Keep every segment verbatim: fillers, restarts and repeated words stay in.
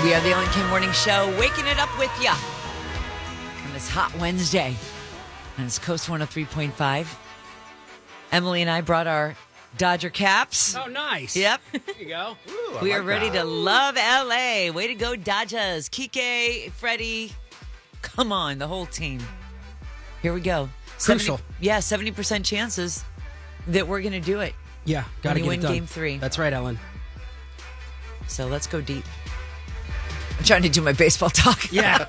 We are the Ellen K Morning Show, waking it up with you on this hot Wednesday. And it's Coast one oh three point five. Emily and I brought our Dodger caps. Oh, nice. Yep. There you go. Ooh, I We like are ready that. to love L A. Way to go, Dodgers. Kike, Freddie. Come on, the whole team. Here we go. Crucial. seventy Yeah, seventy percent chances that we're going to do it. Yeah, got to you get win it done. game three. That's right, Ellen. So let's go deep. I'm trying to do my baseball talk. Yeah.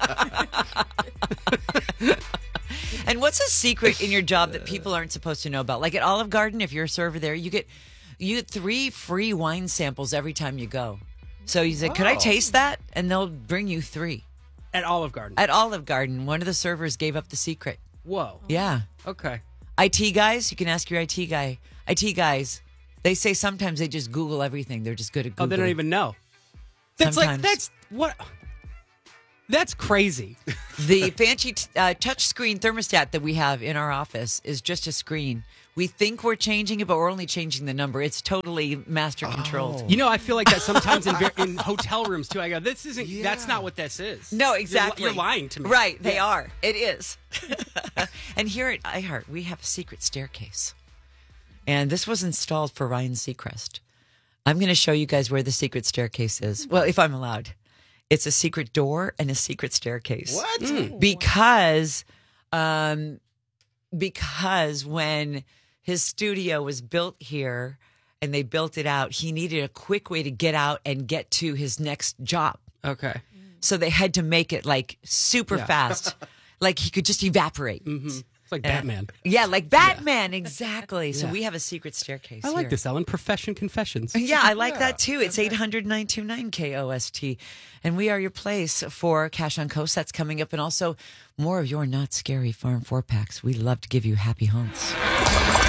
And what's a secret in your job that people aren't supposed to know about? Like at Olive Garden, if you're a server there, you get you get three free wine samples every time you go. So you say, "Could I Oh. taste that?" And they'll bring you three. At Olive Garden. At Olive Garden, one of the servers gave up the secret. Whoa. Yeah. Okay. I T guys, you can ask your I T guy. I T guys, they say sometimes they just Google everything. They're just good at Googling. Oh, they don't even know. That's Sometimes. like, that's what? That's crazy. The fancy t- uh, touch screen thermostat that we have in our office is just a screen. We think we're changing it, but we're only changing the number. It's totally master controlled. You know, I feel like that sometimes in, ver- in hotel rooms, too. I go, this isn't, Yeah. that's not what this is. No, You're li- exactly. You're, lying to me. Right, they Yeah. are. It is. And here at iHeart, we have a secret staircase. And this was installed for Ryan Seacrest. I'm going to show you guys where the secret staircase is. Well, if I'm allowed. It's a secret door and a secret staircase. What? Because um because when his studio was built here and they built it out, he needed a quick way to get out and get to his next job. Okay. So they had to make it like super Yeah. fast. Like he could just evaporate. Mm-hmm. It's like Yeah. Batman. Yeah, like Batman, exactly. So Yeah. we have a secret staircase I like here. this, Ellen. Profession confessions. Yeah, I like Yeah. that too. It's eight hundred, nine two nine, K O S T. And we are your place for Cash on Coast. That's coming up. And also more of your not scary farm four packs. We love to give you happy homes.